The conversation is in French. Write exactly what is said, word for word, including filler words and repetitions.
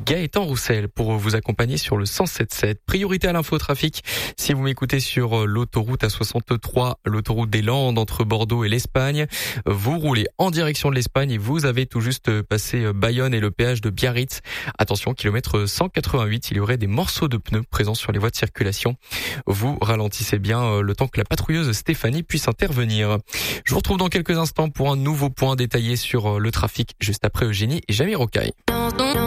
Gaëtan Roussel pour vous accompagner sur le cent sept sept. Priorité à l'infotrafic. Si vous m'écoutez sur l'autoroute A soixante-trois, l'autoroute des Landes entre Bordeaux et l'Espagne, vous roulez en direction de l'Espagne et vous avez tout juste passé Bayonne et le péage de Biarritz. Attention, kilomètre cent quatre-vingt-huit, il y aurait des morceaux de pneus présents sur les voies de circulation. Vous ralentissez bien le temps que la patrouilleuse Stéphanie puisse intervenir. Je vous retrouve dans quelques instants pour un nouveau point détaillé sur le trafic juste après Eugénie et Jamie Rocaille.